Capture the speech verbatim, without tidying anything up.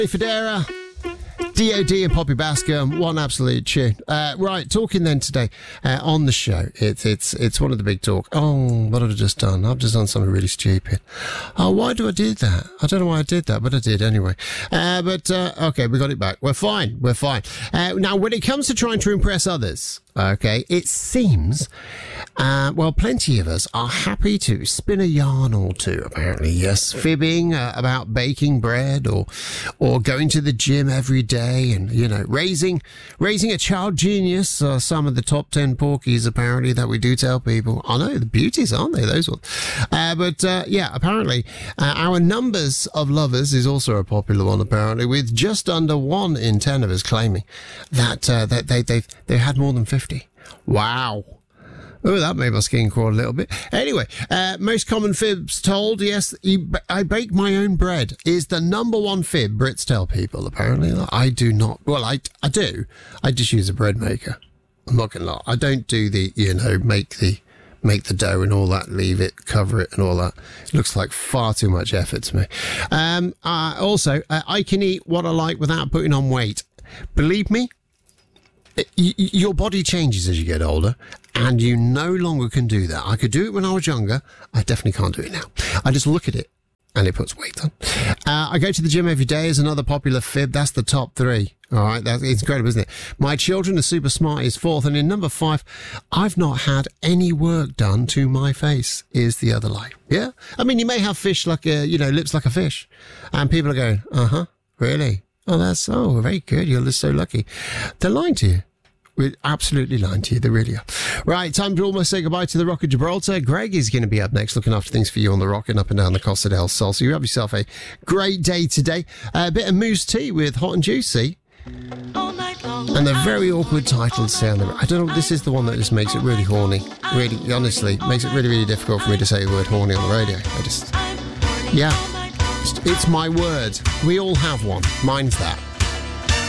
Federa, D O D and Poppy Bascom, what an absolute tune. Uh, right, talking then today uh, on the show. It's it's it's one of the big talk. Oh, what have I just done? I've just done something really stupid. Oh, why do I do that? I don't know why I did that, but I did anyway. Uh, but, uh, okay, we got it back. We're fine. We're fine. Uh, now, when it comes to trying to impress others, okay, it seems, uh, well, plenty of us are happy to spin a yarn or two, apparently. Yes, fibbing uh, about baking bread or or going to the gym every day and, you know, raising raising a child genius. Uh, some of the top ten porkies, apparently, that we do tell people. I know, the beauties, aren't they, those ones? Uh, but, uh, yeah, apparently, uh, our numbers of lovers is also a popular one, apparently, with just under one in ten of us claiming that, uh, that they, they've, they've had more than fifty. Wow. Oh, that made my skin crawl a little bit. Anyway, uh, most common fibs told, yes, I bake my own bread is the number one fib Brits tell people, apparently. I do not. Well, I, I do. I just use a bread maker. I'm not going to lie. I don't do the, you know, make the make the dough and all that, leave it, cover it and all that. It looks like far too much effort to me. Um, uh, also, uh, I can eat what I like without putting on weight. Believe me, your body changes as you get older, and you no longer can do that. I could do it when I was younger. I definitely can't do it now. I just look at it, and it puts weight on. Uh, I go to the gym every day is another popular fib. That's the top three. All right, that's it's incredible, isn't it? My children are super smart is fourth, and in number five, I've not had any work done to my face is the other line. Yeah, I mean, you may have fish like a, you know, lips like a fish, and people are going, uh huh, really? Oh, that's, oh, very good. You're just so lucky. They're lying to you. We're absolutely lying to you. They really are. Right, time to almost say goodbye to the Rock of Gibraltar. Greg is going to be up next, looking after things for you on the Rock and up and down the Costa del Sol. So you have yourself a great day today. Uh, a bit of mousse tea with hot and juicy. And the very awkward title sound. I don't know, this is the one that just makes it really horny. Really, honestly, makes it really, really difficult for me to say the word horny on the radio. I just, yeah. It's my word. We all have one. Mine's that.